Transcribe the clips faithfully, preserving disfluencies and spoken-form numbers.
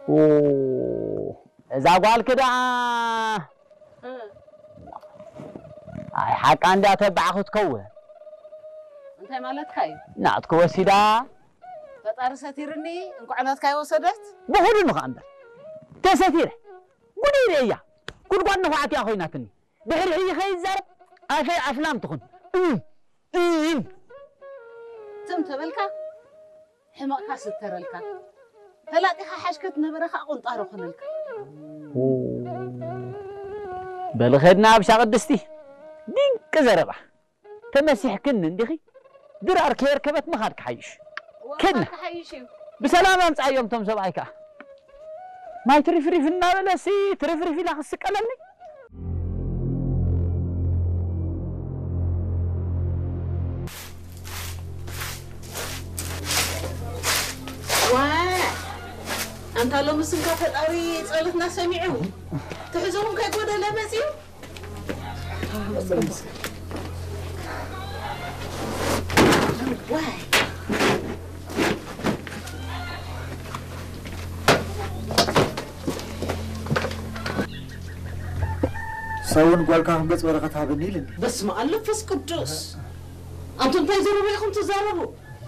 اوه اذا قال كده اي حق عندي اتبع تكون انت مالك كاي نعت كوسيدا فطار ستيرني انكو عنات كاي وسدت بهول نخاند تساتير قولي لي يا كل قلنا فاك يا اخويناتني دحر هي خيزر افي افلام تكون امم امم تم تبلكا حماقا سترلكا فلاطيخا حشكت نبرخا قنطارو خنلكا بلغدنا بشا قدستي دينك زربه تمسيح كن اندخي درار كير كبت مخادك حيش كن بسلام امصا يوم تم سبايكا ما ترفري في النار سي ترفري في لا خسك علني واه انت لو مسكا فطاري صلتنا سمعوا تحزون كاي غدا لمسيو واي ساون قال كان بس ورقة هابني لني بس ما ألفس قدوس أنتم تيزروا بيكم تزاربوا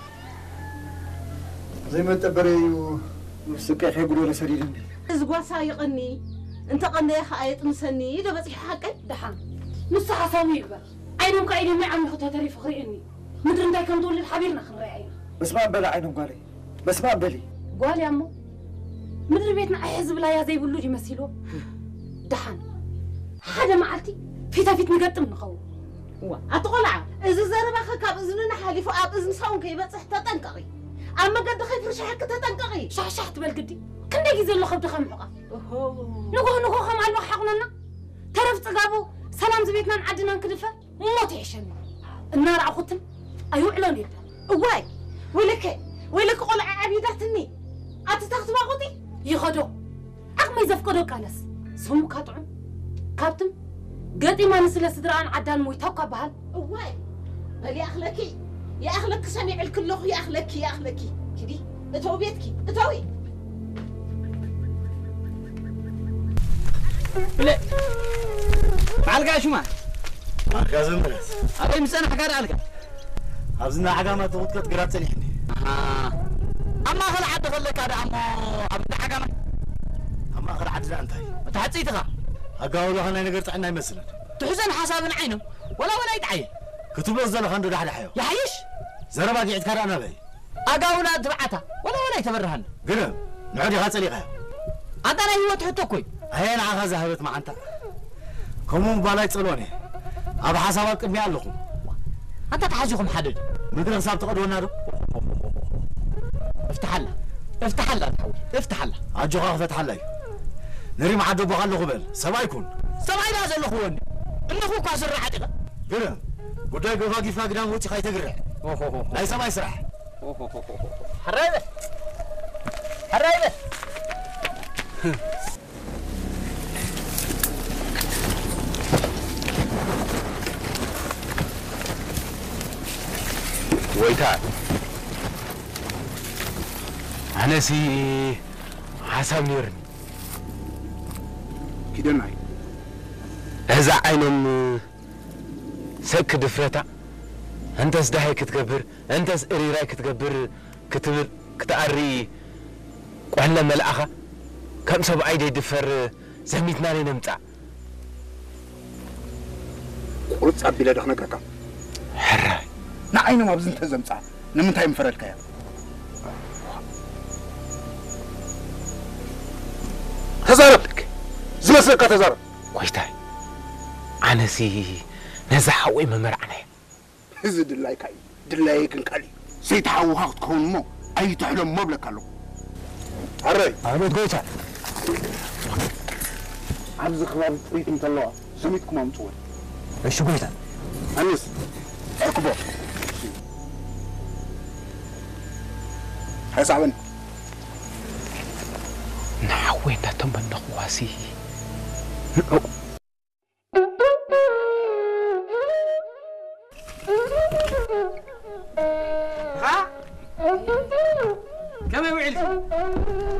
زي ما تبريو مسكا خيقولوا لسريرني إزقوا سايقني أنت قني خايت مسني ده بس حقا دحان نص حساوي يقبل عينهم كايني ما عم يخطها تاريخ فخريني مدري انت كم تقول للحبيبنا خنري عينه بس ما بلا عينهم قالي بس ما بلي قال يا امو مدري بيتنا حزب لا يا زي بلوج يمثلوا دحان حاجه معلتي فيتا فيت نقطم نقو وا اتقلع اذا زربخ كاب اذننا حليفو اب اذن صون كيبصح تطنققي اما قد خيفرش حق تطنققي شحشح تبل قدي كندي غير لو خبت خمحقه اوه نغو نغو خم على حقنا ترف طقابو سلام زبيتنا نعدنا نكدفه موت يحشن النار عخوتن ايو علون يبدا واي ولك ولك قلع عبيداتني اتتخت باقوتي يخدو اقمي زفقدو قالس سمو كاطعم كابتن قدي ما نسل سدران عدان مويتاو كبهال واي بل يا اخلكي يا اخلك سميع الكلخ يا اخلكي يا اخلكي كدي اتو بيتكي اتوي لا معلقه شو ما معلقه زمرت ابي مسنا حقار علقه ابزنا حاجه ما تغطت قرات سليحني اه اما خل عد خلك هذا عمو ابدا حاجه ما اما اخر عد انت تحصيتها اقاولو هنا نغير طعنا يمثل تحزن حسابن عينه ولا ولا يتعين كتب زلو خندو دحل حيو يا حيش زربا قعد كار انا بي اقاونا تبعتها ولا ولا يتبرهن قرب نعودي خاصليقه انت انا هو تحطكوي هين عها ذهبت مع انت كمون بالاي تصلوني ابو حسابك قمي عليكم انت تحاجكم حدد مدري حساب تقدونا دو افتح الله افتح الله تحول افتح الله اجو فتح الله نري مع دبو خلو قبل سبا يكون سبا لا زلو خوني انه كو اسر حدقه قرب قداي قفاقي فاقدام وتي خاي تقرع لا سبا يسرح حرايبه حرايبه ويتا أنا سي حسب نيرني كده معي هذا عينهم سك دفرتا أنت سدحي كتكبر أنت سريراي كتكبر كتبر كتقري وحنا ملأخة كم سبع عيدي دفر زميتنا لي نمتع قلت صعب بلا دخنا كاكا حراي نعينا ما بزنت زمصع نمنتاي مفرلك يا تزاربك زمسلك تزارب ويتاي أنا سي نزحوي ممرعنا زد الله كاي دلاي كنكالي سيتحوها تكون مو اي تحلم مبلك له حراي أنا تقولها عبز خبر ريت مطلع سميتكم ام طول ايش قلت انس اركبوا هاي صعبني نحوين تتم النقواسي